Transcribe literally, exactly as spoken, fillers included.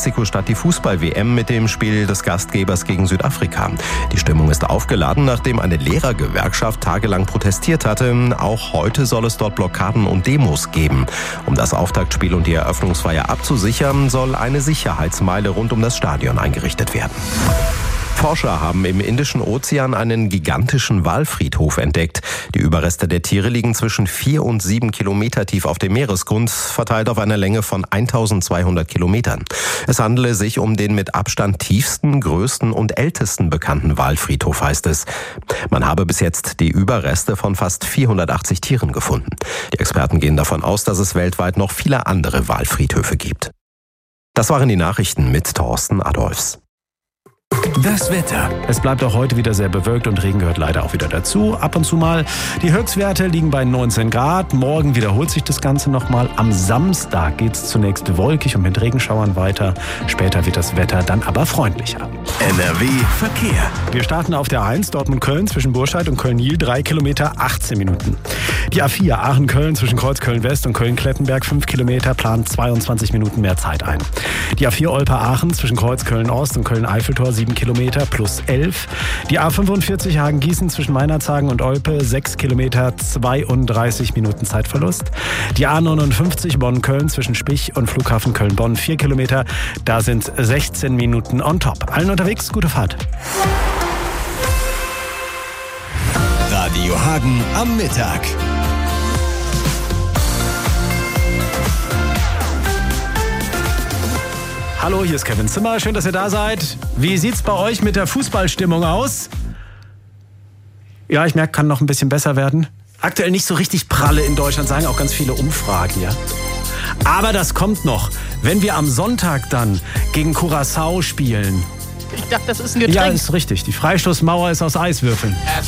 Mexiko-Stadt die Fußball-W M mit dem Spiel des Gastgebers gegen Südafrika. Die Stimmung ist aufgeladen, nachdem eine Lehrergewerkschaft tagelang protestiert hatte. Auch heute soll es dort Blockaden und Demos geben. Um das Auftaktspiel und die Eröffnungsfeier abzusichern, soll eine Sicherheitsmeile rund um das Stadion eingerichtet werden. Forscher haben im Indischen Ozean einen gigantischen Walfriedhof entdeckt. Die Überreste der Tiere liegen zwischen vier und sieben Kilometer tief auf dem Meeresgrund, verteilt auf einer Länge von eintausendzweihundert Kilometern. Es handele sich um den mit Abstand tiefsten, größten und ältesten bekannten Walfriedhof, heißt es. Man habe bis jetzt die Überreste von fast vierhundertachtzig Tieren gefunden. Die Experten gehen davon aus, dass es weltweit noch viele andere Walfriedhöfe gibt. Das waren die Nachrichten mit Thorsten Adolfs. Das Wetter. Es bleibt auch heute wieder sehr bewölkt und Regen gehört leider auch wieder dazu. Ab und zu mal. Die Höchstwerte liegen bei neunzehn Grad. Morgen wiederholt sich das Ganze nochmal. Am Samstag geht es zunächst wolkig und mit Regenschauern weiter. Später wird das Wetter dann aber freundlicher. N R W Verkehr. Wir starten auf der eins Dortmund-Köln zwischen Burscheid und Köln-Niel. drei Kilometer, achtzehn Minuten. Die A vier Aachen-Köln zwischen Kreuzköln-West und Köln-Klettenberg. fünf Kilometer, plant zweiundzwanzig Minuten mehr Zeit ein. Die A vier Olpe-Aachen zwischen Kreuzköln-Ost und Köln-Eiffeltor. sieben Kilometer plus elf. Die A fünfundvierzig Hagen-Gießen zwischen Meinerzhagen und Olpe, sechs Kilometer, zweiunddreißig Minuten Zeitverlust. Die A neunundfünfzig Bonn-Köln zwischen Spich und Flughafen Köln-Bonn, vier Kilometer, da sind sechzehn Minuten on top. Allen unterwegs, gute Fahrt. Radio Hagen am Mittag. Hallo, hier ist Kevin Zimmer. Schön, dass ihr da seid. Wie sieht's bei euch mit der Fußballstimmung aus? Ja, ich merke, kann noch ein bisschen besser werden. Aktuell nicht so richtig pralle in Deutschland, sagen auch ganz viele Umfragen, ja. Aber das kommt noch, wenn wir am Sonntag dann gegen Curaçao spielen. Ich dachte, das ist ein Getränk. Ja, ist richtig. Die Freistoßmauer ist aus Eiswürfeln.